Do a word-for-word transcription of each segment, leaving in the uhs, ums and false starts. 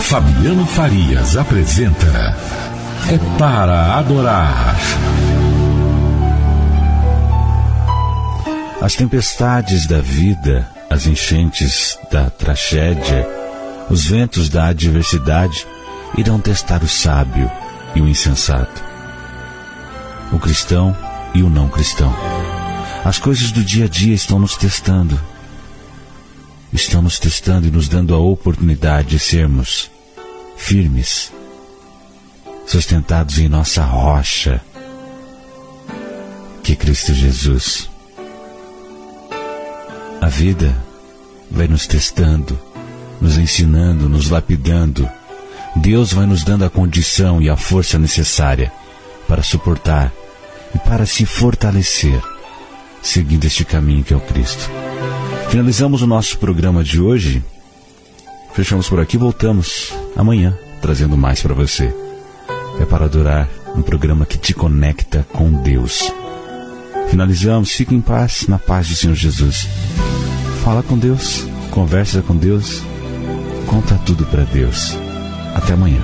Fabiano Farias apresenta É para Adorar. As tempestades da vida, as enchentes da tragédia, os ventos da adversidade irão testar o sábio e o insensato, o cristão e o não cristão. As coisas do dia a dia estão nos testando. Estão nos testando e nos dando a oportunidade de sermos firmes, sustentados em nossa rocha, que é Cristo Jesus. A vida vai nos testando, nos ensinando, nos lapidando. Deus vai nos dando a condição e a força necessária para suportar e para se fortalecer, seguindo este caminho que é o Cristo. Finalizamos o nosso programa de hoje. Fechamos por aqui, voltamos amanhã, trazendo mais para você. É para Adorar, um programa que te conecta com Deus. Finalizamos, fique em paz, na paz do Senhor Jesus. Fala com Deus, conversa com Deus, conta tudo para Deus. Até amanhã.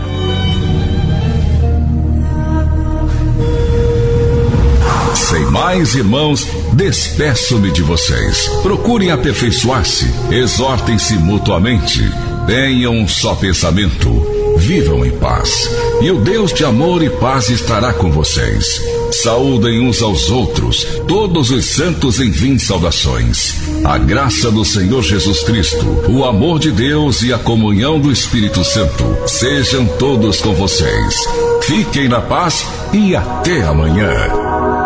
Sem mais, irmãos, despeço-me de vocês. Procurem aperfeiçoar-se, exortem-se mutuamente, tenham um só pensamento, vivam em paz, e o Deus de amor e paz estará com vocês. Saúdem uns aos outros, todos os santos enviem saudações. A graça do Senhor Jesus Cristo, o amor de Deus e a comunhão do Espírito Santo sejam todos com vocês. Fiquem na paz e até amanhã.